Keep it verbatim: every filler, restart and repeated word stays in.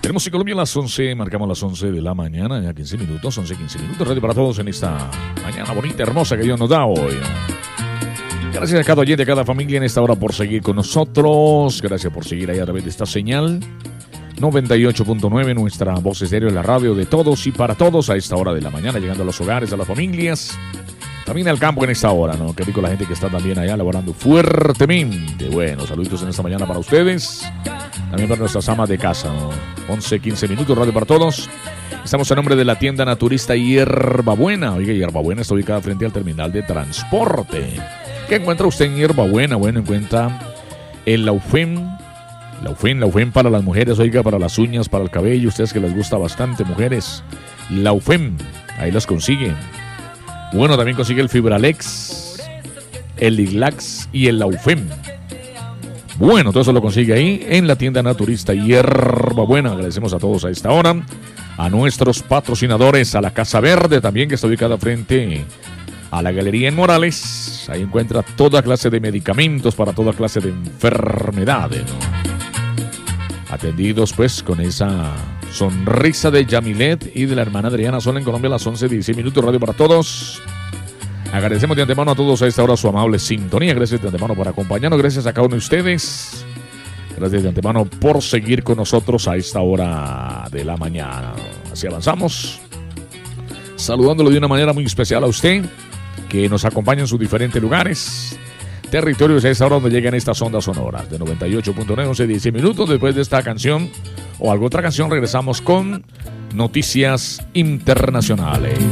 Tenemos en Colombia las once, marcamos las once de la mañana, ya quince minutos, once, quince minutos, radio para todos en esta mañana bonita, hermosa que Dios nos da hoy. Gracias a cada oyente, a cada familia en esta hora por seguir con nosotros. Gracias por seguir ahí a través de esta señal. noventa y ocho punto nueve, nuestra voz estéreo en la radio de todos y para todos a esta hora de la mañana, llegando a los hogares, a las familias. También al campo en esta hora, ¿no? Qué rico la gente que está también allá laborando fuertemente. Bueno, saluditos en esta mañana para ustedes. También para nuestras amas de casa, ¿no? once, quince minutos, radio para todos. Estamos a nombre de la tienda naturista Hierbabuena. Oiga, Hierbabuena está ubicada frente al terminal de transporte. ¿Qué encuentra usted en Hierbabuena? Bueno, encuentra el Laufem. Laufem, Laufem para las mujeres, oiga, para las uñas, para el cabello. Ustedes que les gusta bastante, mujeres. Laufem, ahí las consiguen. Bueno, también consigue el Fibralex, el Liglax y el Laufem. Bueno, todo eso lo consigue ahí en la tienda naturista Hierbabuena. Agradecemos a todos a esta hora. A nuestros patrocinadores, a la Casa Verde también, que está ubicada frente a la Galería en Morales. Ahí encuentra toda clase de medicamentos para toda clase de enfermedades, ¿no? Atendidos pues con esa sonrisa de Yamilet y de la hermana Adriana Sola en Colombia a las once, dieciséis minutos, radio para todos. Agradecemos de antemano a todos a esta hora su amable sintonía. Gracias de antemano por acompañarnos. Gracias a cada uno de ustedes. Gracias de antemano por seguir con nosotros a esta hora de la mañana. Así avanzamos. Saludándolo de una manera muy especial a usted, que nos acompaña en sus diferentes lugares, territorios a esta hora donde llegan estas ondas sonoras de noventa y ocho punto nueve, once, dieciséis minutos. Después de esta canción o alguna otra canción regresamos con noticias internacionales.